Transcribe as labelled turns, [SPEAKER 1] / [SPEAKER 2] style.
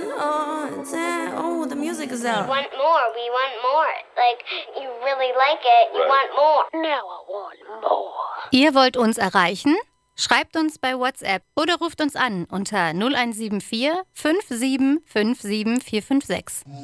[SPEAKER 1] Oh, the music is out.
[SPEAKER 2] We want more. Like, you really like it, you want more. Now I want more.
[SPEAKER 3] Ihr wollt uns erreichen? Schreibt uns bei WhatsApp oder ruft uns an unter 0174 57 57 456.